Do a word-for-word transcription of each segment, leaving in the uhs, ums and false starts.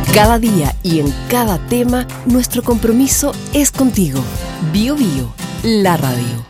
Cada día y en cada tema, nuestro compromiso es contigo. Bio Bio, la radio.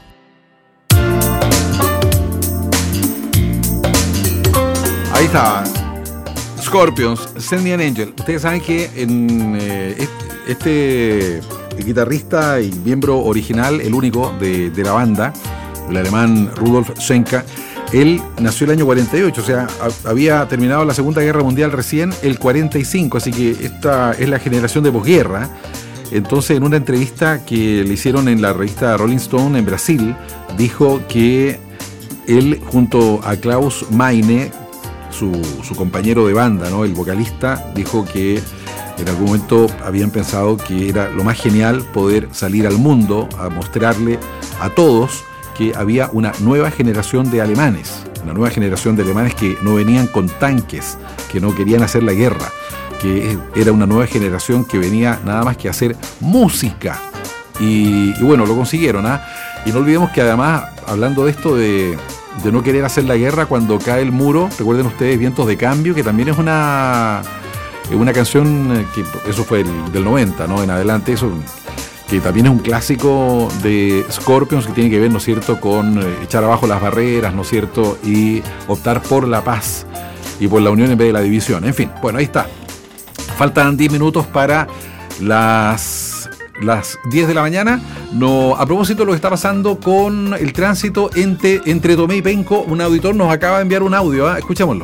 Ahí está. Scorpions, Send Me an Angel. Ustedes saben que en eh, este guitarrista y miembro original, el único de, de la banda, el alemán Rudolf Schenker, él nació el año cuarenta y ocho, o sea, a, había terminado la Segunda Guerra Mundial recién el cuarenta y cinco, así que esta es la generación de posguerra. Entonces, en una entrevista que le hicieron en la revista Rolling Stone en Brasil, dijo que él, junto a Klaus Meine, su, su compañero de banda, ¿no?, el vocalista, dijo que en algún momento habían pensado que era lo más genial poder salir al mundo a mostrarle a todos que había una nueva generación de alemanes, una nueva generación de alemanes que no venían con tanques, que no querían hacer la guerra, que era una nueva generación que venía nada más que a hacer música. Y, y bueno, lo consiguieron, ¿ah? Y no olvidemos que además, hablando de esto de, de no querer hacer la guerra, cuando cae el muro, recuerden ustedes Vientos de Cambio, que también es una, una canción que eso fue el, del noventa, ¿no?, en adelante, eso, que también es un clásico de Scorpions, que tiene que ver, ¿no es cierto?, con eh, echar abajo las barreras, ¿no es cierto?, y optar por la paz y por la unión en vez de la división. En fin, bueno, ahí está. Faltan diez minutos para las, las diez de la mañana. No, a propósito de lo que está pasando con el tránsito entre, entre Tomé y Penco, un auditor nos acaba de enviar un audio, ¿eh? Escuchémoslo.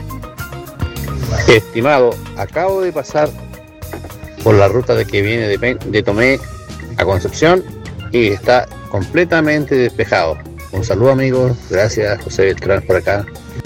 Estimado, acabo de pasar por la ruta de que viene de, Pen- de Tomé a Concepción y está completamente despejado. Un saludo, amigos. Gracias, José Beltrán, por acá.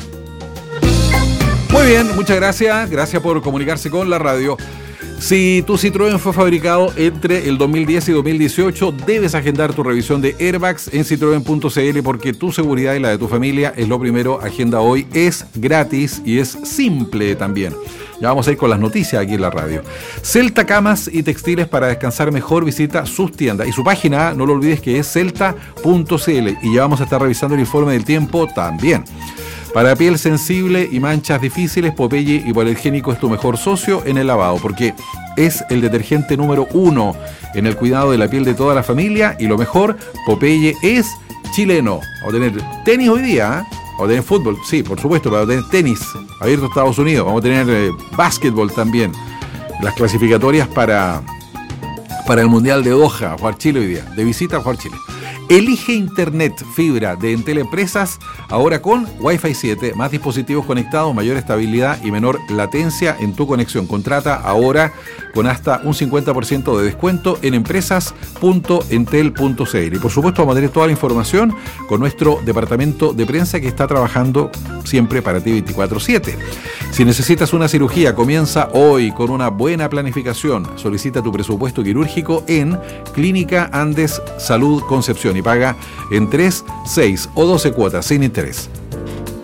Muy bien, muchas gracias. Gracias por comunicarse con la radio. Si tu Citroën fue fabricado entre el dos mil diez y dos mil dieciocho, debes agendar tu revisión de airbags en citroen punto c l, porque tu seguridad y la de tu familia es lo primero. Agenda hoy, es gratis y es simple también. Ya vamos a ir con las noticias aquí en la radio. Celta Camas y Textiles, para descansar mejor, visita sus tiendas. Y su página, no lo olvides, que es celta punto c l. Y ya vamos a estar revisando el informe del tiempo también. Para piel sensible y manchas difíciles, Popeye Hipoalergénico es tu mejor socio en el lavado, porque es el detergente número uno en el cuidado de la piel de toda la familia. Y lo mejor, Popeye es chileno. Vamos a tener tenis hoy día, ¿eh? Vamos a tener fútbol, sí, por supuesto, pero vamos a tener tenis abierto a Estados Unidos. Vamos a tener eh, básquetbol también. Las clasificatorias para, para el Mundial de Doha, jugar Chile hoy día. De visita a jugar Chile. Elige Internet fibra de Entel Empresas, ahora con Wi-Fi siete, más dispositivos conectados, mayor estabilidad y menor latencia en tu conexión. Contrata ahora con hasta un cincuenta por ciento de descuento en empresas punto entel punto c l. Y por supuesto vamos a tener toda la información con nuestro departamento de prensa, que está trabajando siempre para ti veinticuatro siete. Si necesitas una cirugía, comienza hoy con una buena planificación. Solicita tu presupuesto quirúrgico en Clínica Andes Salud Concepción y paga en tres, seis o doce cuotas sin interés.